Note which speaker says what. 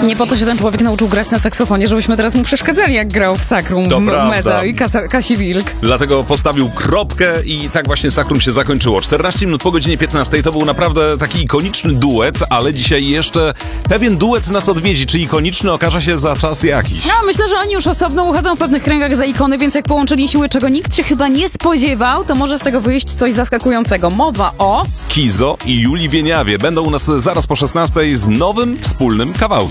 Speaker 1: Nie po to się ten człowiek nauczył grać na saksofonie, żebyśmy teraz mu przeszkadzali, jak grał w Sakrum, Meza i Kasi Wilk.
Speaker 2: Dlatego postawił kropkę i tak właśnie Sakrum się zakończyło. 14 minut po godzinie 15 to był naprawdę taki ikoniczny duet, ale dzisiaj jeszcze pewien duet nas odwiedzi. Czy ikoniczny okaże się za czas jakiś?
Speaker 1: No, myślę, że oni już osobno uchodzą w pewnych kręgach za ikony, więc jak połączyli siły, czego nikt się chyba nie spodziewał, to może z tego wyjść coś zaskakującego. Mowa o...
Speaker 2: Kizo i Julii Wieniawie będą u nas zaraz po 16 z nowym, wspólnym kawałkiem.